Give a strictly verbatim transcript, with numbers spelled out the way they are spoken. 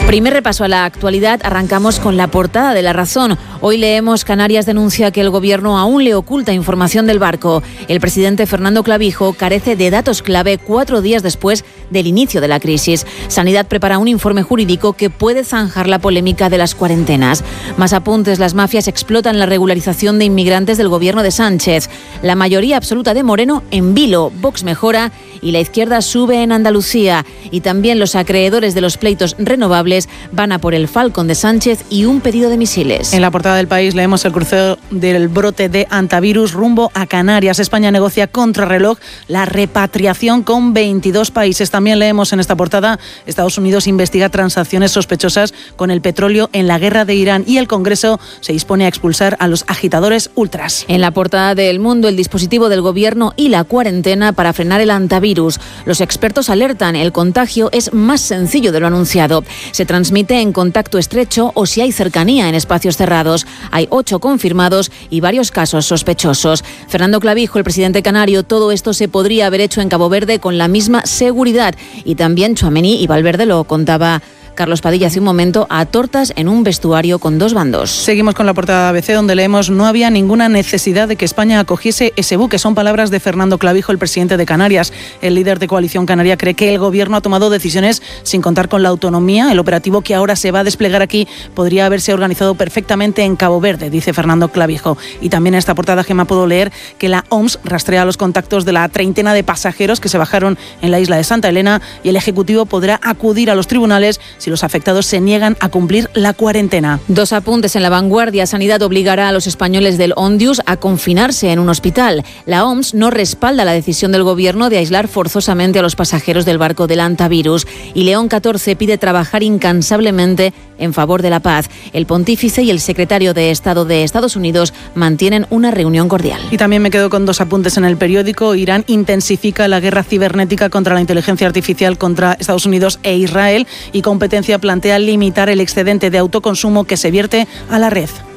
Primer repaso a la actualidad, arrancamos con la portada de La Razón. Hoy leemos: Canarias denuncia que el gobierno aún le oculta información del barco. El presidente Fernando Clavijo carece de datos clave cuatro días después del inicio de la crisis. Sanidad prepara un informe jurídico que puede zanjar la polémica de las cuarentenas. Más apuntes: las mafias explotan la regularización de inmigrantes del gobierno de Sánchez. La mayoría absoluta de Moreno en vilo. Vox mejora y la izquierda sube en Andalucía. Y también los acreedores de los pleitos renovables van a por el Falcon de Sánchez y un pedido de misiles. En la portada del País leemos el crucero del brote de antivirus rumbo a Canarias. España negocia contrarreloj la repatriación con veintidós países. También leemos en esta portada: Estados Unidos investiga transacciones sospechosas con el petróleo en la guerra de Irán y el Congreso se dispone a expulsar a los agitadores ultras. En la portada del Mundo, el dispositivo del gobierno y la cuarentena para frenar el antivirus. Los expertos alertan: el contagio es más sencillo de lo anunciado. Se transmite en contacto estrecho o si hay cercanía en espacios cerrados. Hay ocho confirmados y varios casos sospechosos. Fernando Clavijo, el presidente canario: todo esto se podría haber hecho en Cabo Verde con la misma seguridad. Y también Tchouaméni y Valverde, lo contaba Carlos Padilla hace un momento, a tortas en un vestuario con dos bandos. Seguimos con la portada de A B C, donde leemos: no había ninguna necesidad de que España acogiese ese buque. Son palabras de Fernando Clavijo, el presidente de Canarias. El líder de Coalición Canaria cree que el gobierno ha tomado decisiones sin contar con la autonomía. El operativo que ahora se va a desplegar aquí podría haberse organizado perfectamente en Cabo Verde, dice Fernando Clavijo. Y también en esta portada, Gemma, puedo leer que la O M S rastrea los contactos de la treintena de pasajeros que se bajaron en la isla de Santa Elena y el Ejecutivo podrá acudir a los tribunales si los afectados se niegan a cumplir la cuarentena. Dos apuntes en La Vanguardia. Sanidad obligará a los españoles del Ondius a confinarse en un hospital. La O M S no respalda la decisión del gobierno de aislar forzosamente a los pasajeros del barco del antivirus. Y León catorce pide trabajar incansablemente en favor de la paz. El pontífice y el secretario de Estado de Estados Unidos mantienen una reunión cordial. Y también me quedo con dos apuntes en el periódico. Irán intensifica la guerra cibernética contra la inteligencia artificial contra Estados Unidos e Israel, y Competencia plantea limitar el excedente de autoconsumo que se vierte a la red.